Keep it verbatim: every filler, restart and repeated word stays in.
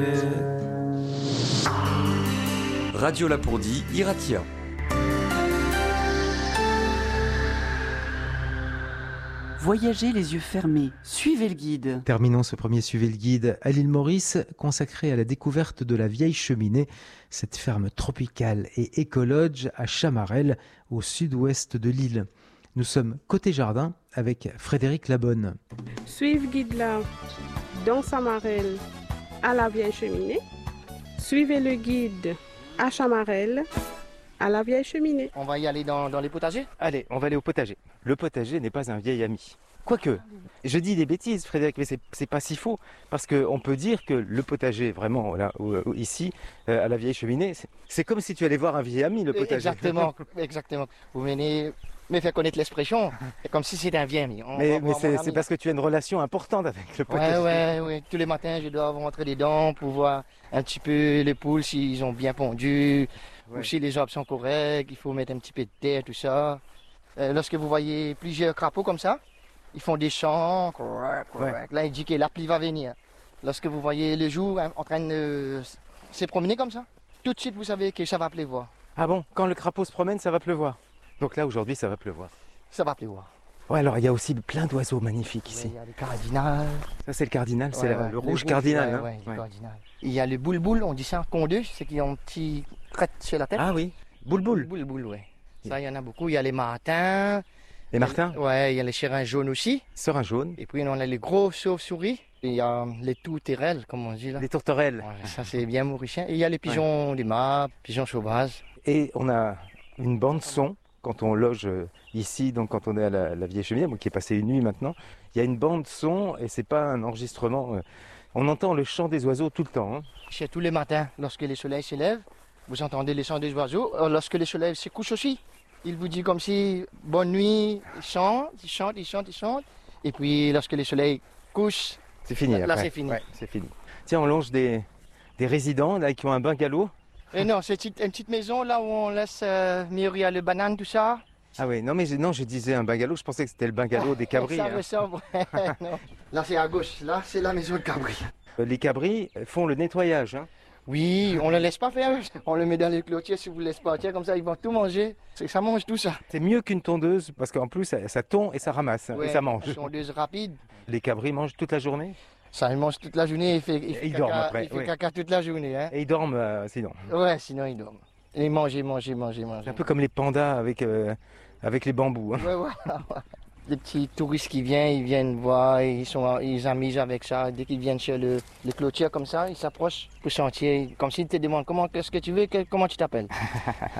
Radio Lapourdie, Iratia. Voyagez les yeux fermés, suivez le guide. Terminons ce premier Suivez le guide à l'île Maurice, consacré à la découverte de la Vieille Cheminée, cette ferme tropicale et écologe à Chamarel, au sud-ouest de l'île. Nous sommes côté jardin avec Frédéric Labonne. Suivez le guide là, dans Chamarel, à la Vieille Cheminée. Suivez le guide à Chamarel, à la Vieille Cheminée. On va y aller dans, dans les potagers ? Allez, on va aller au potager. Le potager n'est pas un vieil ami. Quoique, je dis des bêtises, Frédéric, mais c'est, c'est pas si faux. Parce qu'on peut dire que le potager, vraiment, là, ou, ou, ici, euh, à la Vieille Cheminée, c'est, c'est comme si tu allais voir un vieil ami, le potager. Exactement, exactement. Vous venez me faire connaître l'expression, c'est comme si c'était un vieil ami. On mais mais c'est, c'est parce que tu as une relation importante avec le potager. Ouais, ouais, ouais. Tous les matins, je dois rentrer dedans pour voir un petit peu les poules, s'ils ont bien pondu, ouais. Ou si les arbres sont corrects, il faut mettre un petit peu de terre, tout ça. Euh, lorsque vous voyez plusieurs crapauds comme ça, ils font des chants, correct, correct. Ouais. Là, il dit que la pluie va venir. Lorsque vous voyez le jour hein, en train de se promener comme ça, tout de suite, vous savez que ça va pleuvoir. Ah bon, quand le crapaud se promène, ça va pleuvoir. Donc là, aujourd'hui, ça va pleuvoir. Ça va pleuvoir. Ouais, alors il y a aussi plein d'oiseaux magnifiques ici. Il y a le cardinal. Ça, c'est le cardinal, c'est ouais, la, ouais, le, le rouge rouge cardinal. Ouais, hein. ouais, le ouais. cardinal. Il y a le boule-boule, on dit ça, condeux, c'est qu'ils ont un petit crête sur la tête. Ah oui, boule-boule. Boule-boule, ouais. Ça, il y en a beaucoup. Il y a les martins. Les martins ? Ouais, il y a les chérins jaunes aussi. Serins jaunes. Et puis, on a les gros chauves-souris. Il y a les tourterelles, comme on dit là. Les tourterelles. Ouais, ça, c'est bien mauricien. Et il y a les pigeons ouais. des mâts, pigeons sauvages. Et on a une bande-son quand on loge ici, donc quand on est à la, la Vieille Cheminée, qui est passé une nuit maintenant. Il y a une bande-son et c'est pas un enregistrement. On entend le chant des oiseaux tout le temps. Hein. C'est tous les matins, lorsque le soleil se lève, vous entendez les chants des oiseaux. Lorsque le soleil se couche aussi, il vous dit comme si bonne nuit, il chante, il chante, il chante, il chante. Et puis lorsque le soleil couche, c'est fini. Là, après. là c'est fini. Ouais, c'est fini. Tiens, on longe des, des résidents là, qui ont un bungalow. Et non, c'est une petite maison là où on laisse euh, mûrir les bananes, tout ça. Ah oui, non mais je, non, je disais un bungalow, je pensais que c'était le bungalow des cabris. Ça hein. ressemble, non. Là c'est à gauche, là c'est la maison de cabri. Les cabris font le nettoyage. Hein. Oui, on ne le laisse pas faire, on le met dans les clôtures si vous ne laissez pas partir, comme ça ils vont tout manger, c'est ça mange tout ça. C'est mieux qu'une tondeuse parce qu'en plus ça, ça tond et ça ramasse ouais, et ça mange. Une tondeuse rapide. Les cabris mangent toute la journée ? Ça, ils mangent toute la journée, il fait, il fait, ils caca, dorment après, il fait oui. caca toute la journée. Hein. Et ils dorment euh, sinon. Ouais, sinon ils dorment. Et manger, manger, manger, manger. C'est un peu comme les pandas avec, euh, avec les bambous. Hein. Ouais, voilà. Les petits touristes qui viennent, ils viennent voir, ils sont, ils s'amusent avec ça. Dès qu'ils viennent sur le, le clôture comme ça, ils s'approchent pour sentir, comme s'ils te demandent comment, qu'est-ce que tu veux, que, comment tu t'appelles.